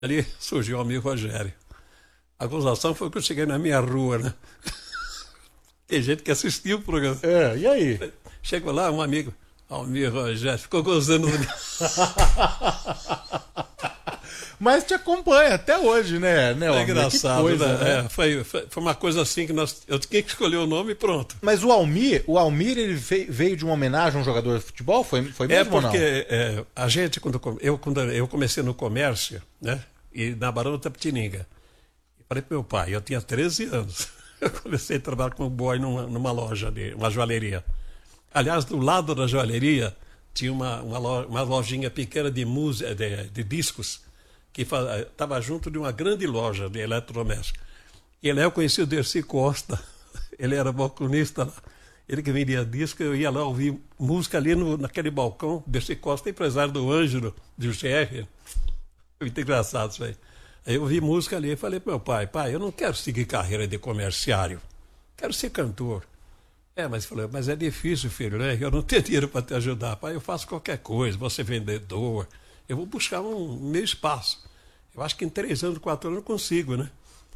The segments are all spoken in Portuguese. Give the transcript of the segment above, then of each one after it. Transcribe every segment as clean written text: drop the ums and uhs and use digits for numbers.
Ali surgiu o amigo Rogério. A gozação foi que eu cheguei na minha rua, né? Tem gente que assistiu o programa. E aí? Chegou lá, um amigo, Almir Rogério, ficou gozando. Mas te acompanha até hoje, né, É Almir? engraçado, Que coisa, né? né? Foi uma coisa assim que eu tinha que escolher o nome e pronto. Mas o Almir ele veio de uma homenagem a um jogador de futebol? Foi mesmo ou não? Porque a gente, quando eu comecei no comércio, né? E na Barão da Tapetininga, eu falei pro meu pai, eu tinha 13 anos. Eu comecei a trabalhar como boy numa loja, uma joalheria. Aliás, do lado da joalheria tinha uma lojinha pequena de música, de discos, que estava junto de uma grande loja de eletrodomésticos. E lá eu conheci o Dercy Costa, ele era balconista lá. Ele que vendia disco, eu ia lá ouvir música ali naquele balcão. Dercy Costa, empresário do Ângelo, do GR. Muito engraçado isso aí. Aí eu ouvi música ali e falei pro meu pai, eu não quero seguir carreira de comerciário, quero ser cantor. Mas falou, mas é difícil, filho, né? Eu não tenho dinheiro para te ajudar. Pai, eu faço qualquer coisa, vou ser vendedor, eu vou buscar um meu espaço. Eu acho que em 3 anos, 4 anos eu consigo, né?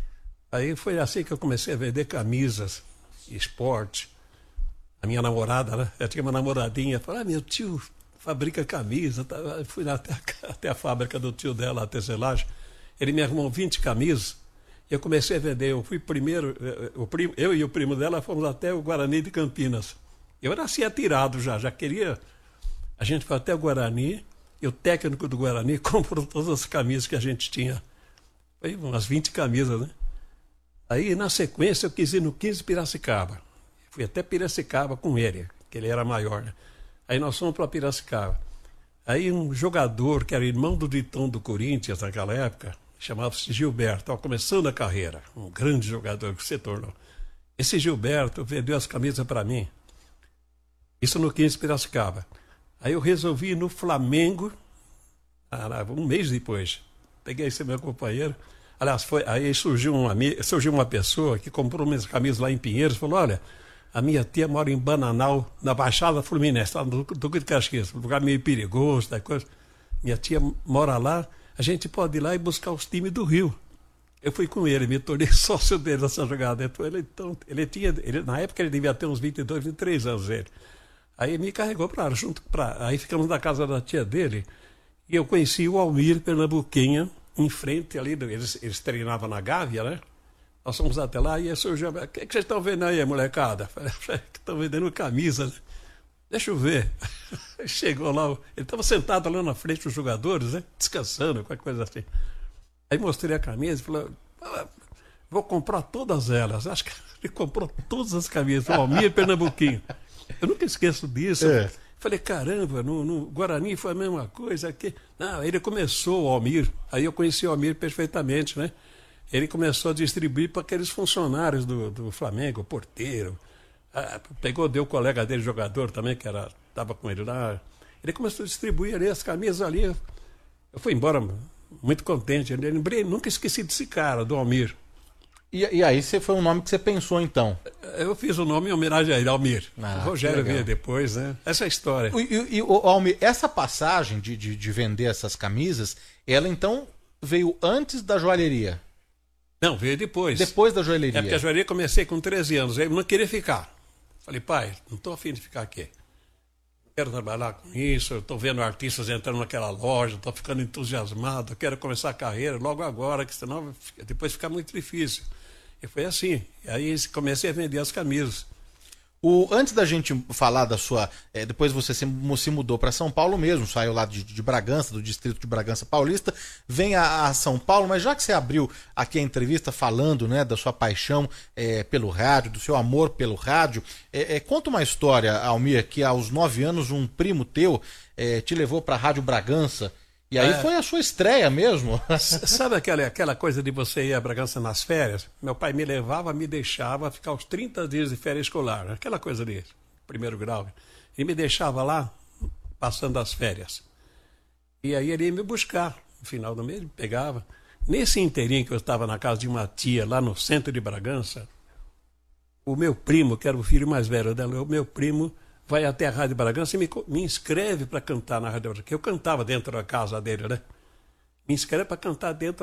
Aí foi assim que eu comecei a vender camisas, esporte. A minha namorada, né? Eu tinha uma namoradinha, falou, meu tio fabrica camisa. Tá? Eu fui lá até a fábrica do tio dela, a tecelagem. Ele me arrumou 20 camisas. Eu comecei a vender. Eu fui primeiro, eu e o primo dela fomos até o Guarani de Campinas. Eu nasci atirado já queria. A gente foi até o Guarani, e o técnico do Guarani comprou todas as camisas que a gente tinha. Foi umas 20 camisas, né? Aí, na sequência, eu quis ir no 15 Piracicaba. Fui até Piracicaba com ele, que ele era maior, né? Aí nós fomos para Piracicaba. Aí um jogador, que era irmão do Ditão do Corinthians naquela época, chamava-se Gilberto, estava começando a carreira, um grande jogador que se tornou. Esse Gilberto vendeu as camisas para mim, isso no 15 Piracicaba. Aí eu resolvi ir no Flamengo, um mês depois. Peguei esse meu companheiro, aliás, aí surgiu uma pessoa que comprou minhas camisas lá em Pinheiros, falou, olha, a minha tia mora em Bananal, na Baixada Fluminense, lá no Duque de Caxias, um lugar meio perigoso, da coisa. Minha tia mora lá, a gente pode ir lá e buscar os times do Rio. Eu fui com ele, me tornei sócio dele nessa jogada. Na época ele devia ter uns 22, 23 anos, ele. Aí me carregou aí ficamos na casa da tia dele, e eu conheci o Almir Pernambuquinha, em frente ali, eles treinavam na Gávea, né? Nós fomos até lá e surgiu, o que vocês estão vendo aí, molecada? Falei, que estão vendendo camisa, né? Deixa eu ver. Chegou lá, ele estava sentado lá na frente dos jogadores, né? Descansando, qualquer coisa assim. Aí mostrei a camisa e falou, vou comprar todas elas. Acho que ele comprou todas as camisas, o Almir Pernambuquinho. Eu nunca esqueço disso. Falei, caramba, no Guarani foi a mesma coisa aqui. Não, ele começou, o Almir, aí eu conheci o Almir perfeitamente, né? Ele começou a distribuir para aqueles funcionários do Flamengo, o porteiro. Deu o colega dele, jogador também, que estava com ele lá. Ele começou a distribuir ali as camisas ali. Eu fui embora muito contente. Eu lembrei, nunca esqueci desse cara, do Almir. E aí foi um nome que você pensou, então? Eu fiz o nome em homenagem a ele, Almir. O Rogério veio depois, né? Essa é a história. E Almir, essa passagem de vender essas camisas, ela então veio antes da joalheria? Não, veio depois. Depois da joalheria? É porque a joalheria comecei com 13 anos. Eu não queria ficar. Falei, pai, não estou afim de ficar aqui. Não quero trabalhar com isso. Eu estou vendo artistas entrando naquela loja, estou ficando entusiasmado. Eu quero começar a carreira logo agora, que senão depois fica muito difícil. E foi assim. E aí comecei a vender as camisas. Antes da gente falar da sua... depois você se mudou para São Paulo mesmo, saiu lá de Bragança, do distrito de Bragança Paulista, vem a São Paulo, mas já que você abriu aqui a entrevista falando, né, da sua paixão pelo rádio, do seu amor pelo rádio, conta uma história, Almir, que aos 9 anos um primo teu te levou para a Rádio Bragança, e aí foi a sua estreia mesmo. Sabe aquela coisa de você ir a Bragança nas férias? Meu pai me levava, me deixava ficar os 30 dias de férias escolar. Aquela coisa de primeiro grau. Ele me deixava lá, passando as férias. E aí ele ia me buscar. No final do mês, me pegava. Nesse inteirinho que eu estava na casa de uma tia, lá no centro de Bragança, o meu primo, que era o filho mais velho dela, o meu primo... vai até a Rádio Bragança e me inscreve para cantar na Rádio Bragança, que eu cantava dentro da casa dele, né? me inscreve para cantar dentro